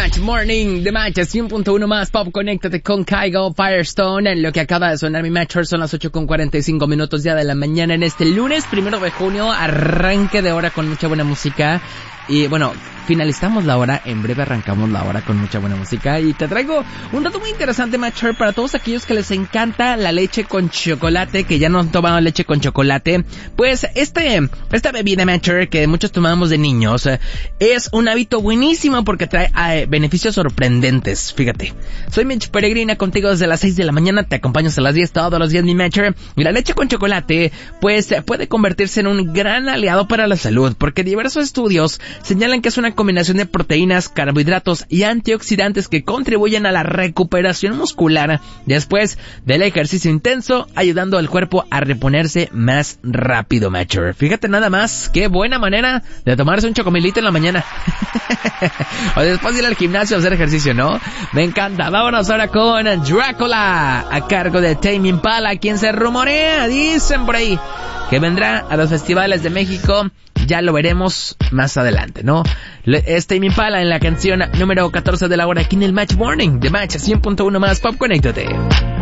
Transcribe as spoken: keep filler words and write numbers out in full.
Match Morning, The Match, cien punto uno más Pop, conéctate con Kygo Firestone. En lo que acaba de sonar mi Matcher son las ocho con cuarenta y cinco minutos ya de la mañana en este lunes primero de junio, arranque de hora con mucha buena música. Y bueno, finalizamos la hora, en breve arrancamos la hora con mucha buena música. Y te traigo un dato muy interesante, Matcher, para todos aquellos que les encanta la leche con chocolate, que ya no han tomado leche con chocolate. Pues este, esta bebida, Matcher, que muchos tomamos de niños, es un hábito buenísimo porque trae eh, beneficios sorprendentes. Fíjate, soy Mitch Peregrina contigo desde las seis de la mañana, te acompaño hasta las diez todos los días, mi Matcher. Y la leche con chocolate, pues puede convertirse en un gran aliado para la salud, porque diversos estudios señalan que es una combinación de proteínas, carbohidratos y antioxidantes que contribuyen a la recuperación muscular después del ejercicio intenso, ayudando al cuerpo a reponerse más rápido, Matcher. Fíjate nada más, qué buena manera de tomarse un chocomilito en la mañana. O después de ir al gimnasio a hacer ejercicio, ¿no? Me encanta. Vámonos ahora con Drácula, a cargo de Tame Impala, quien se rumorea, dicen por ahí, que vendrá a los festivales de México. Ya lo veremos más adelante, ¿no? Es Tame Impala en la canción número catorce de la hora aquí en el Match Morning. The Match cien punto uno más Pop, conéctate.